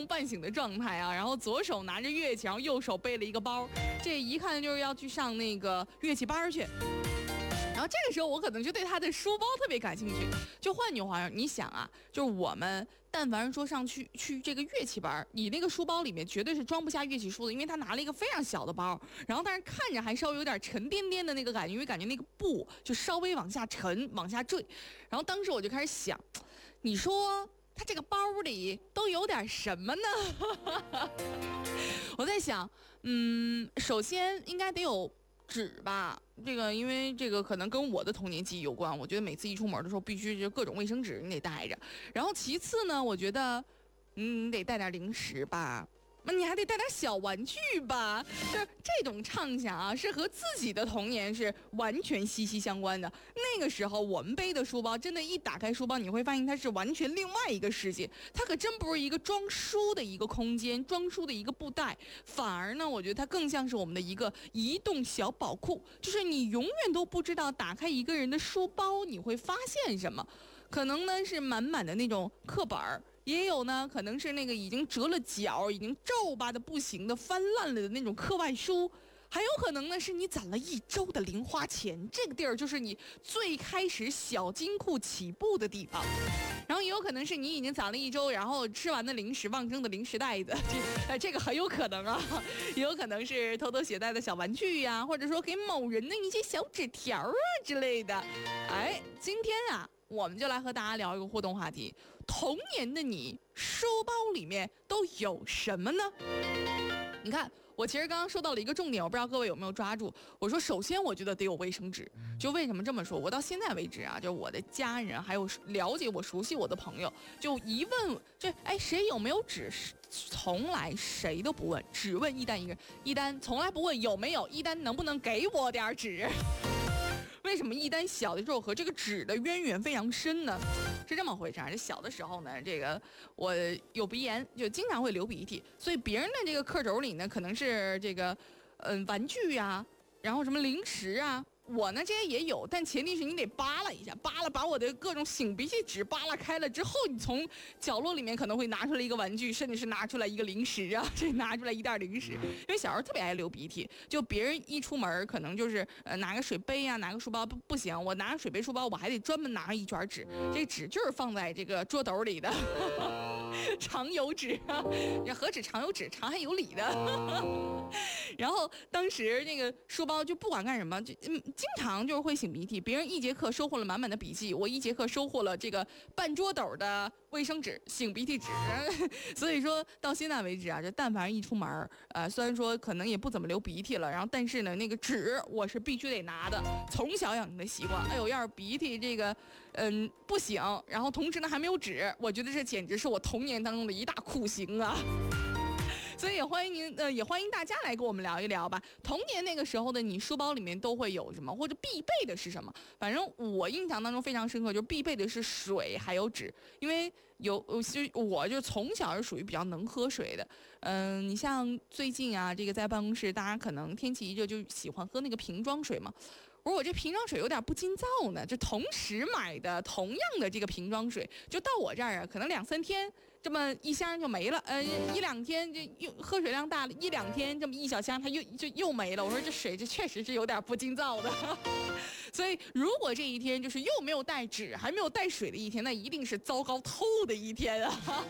梦半醒的状态啊，然后左手拿着乐器，然后右手背了一个包，这一看就是要去上那个乐器班去。然后这个时候我可能就对他的书包特别感兴趣。就换句话说，你想啊，就是我们但凡说上去这个乐器班，你那个书包里面绝对是装不下乐器书的，因为他拿了一个非常小的包，然后但是看着还稍微有点沉甸甸的那个感觉，因为感觉那个布就稍微往下沉往下坠。然后当时我就开始想，你说他这个包里都有点什么呢？我在想，首先应该得有纸吧，这个因为这个可能跟我的童年记忆有关，我觉得每次一出门的时候必须就各种卫生纸你得带着。然后其次呢，我觉得你得带点零食吧，那你还得带点小玩具吧，就是这种畅想啊，是和自己的童年是完全息息相关的。那个时候我们背的书包，真的一打开书包，你会发现它是完全另外一个世界，它可真不是一个装书的一个空间，装书的一个布袋，反而呢，我觉得它更像是我们的一个移动小宝库，就是你永远都不知道打开一个人的书包你会发现什么，可能呢是满满的那种课本儿。也有呢，可能是那个已经折了角、已经皱巴的不行的、翻烂了的那种课外书，还有可能呢是你攒了1周的零花钱，这个地儿就是你最开始小金库起步的地方。然后也有可能是你已经攒了1周，然后吃完的零食、忘扔的零食袋子，这个很有可能啊，也有可能是偷偷携带的小玩具呀，或者说给某人的一些小纸条啊之类的。哎，今天啊，我们就来和大家聊一个互动话题：童年的你，书包里面都有什么呢？你看，我其实刚刚说到了一个重点，我不知道各位有没有抓住。我说，首先我觉得得有卫生纸。就为什么这么说？我到现在为止啊，就我的家人还有了解我、熟悉我的朋友，就一问谁有没有纸，从来谁都不问，只问一丹一个人。一丹从来不问有没有，一丹能不能给我点纸？为什么一丹小的时候和这个纸的渊源非常深呢？是这么回事儿，小的时候呢，这个我有鼻炎，就经常会流鼻涕，所以别人的这个课轴里呢，可能是这个玩具啊，然后什么零食啊。我呢这些也有，但前提是你得扒拉一下，扒拉把我的各种擤鼻涕纸扒拉开了之后，你从角落里面可能会拿出来一个玩具，甚至是拿出来一个零食啊，这拿出来一袋零食。因为小时候特别爱流鼻涕，就别人一出门可能就是拿个水杯啊，拿个书包不行，我拿个水杯书包我还得专门拿一卷纸，这纸就是放在这个桌斗里的常有纸啊，何止常有纸，常还有理的。然后当时那个书包就不管干什么，就经常就是会擤鼻涕，别人1节课收获了满满的笔记，我1节课收获了这个半桌斗的卫生纸、擤鼻涕纸。所以说到现在为止啊，就但凡一出门，虽然说可能也不怎么流鼻涕了，然后但是呢，那个纸我是必须得拿的，从小养成的习惯。哎呦，要是鼻涕这个不行，然后同时呢还没有纸，我觉得这简直是我童年当中的一大酷刑啊。所以也欢迎大家来跟我们聊一聊吧。童年那个时候的你，书包里面都会有什么，或者必备的是什么？反正我印象当中非常深刻，就是必备的是水还有纸，因为我就从小是属于比较能喝水的。你像最近啊，这个在办公室，大家可能天气一热就喜欢喝那个瓶装水嘛。我说我这瓶装水有点不禁造呢，就同时买的同样的这个瓶装水，就到我这儿啊，可能2-3天这么一箱就没了，1-2天就又喝水量大了，1-2天这么一小箱它又没了。我说这水这确实是有点不禁造的。所以如果这一天就是又没有带纸还没有带水的一天，那一定是糟糕透的一天啊。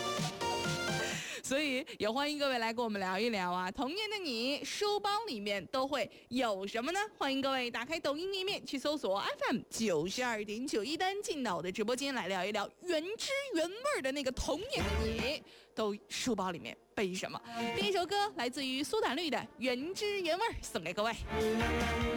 所以也欢迎各位来跟我们聊一聊啊，童年的你书包里面都会有什么呢？欢迎各位打开抖音页面去搜索 FM92.9一丹，进到我的直播间来聊一聊原汁原味的那个童年的你都书包里面背什么。第一首歌来自于苏打绿的《原汁原味》，送给各位。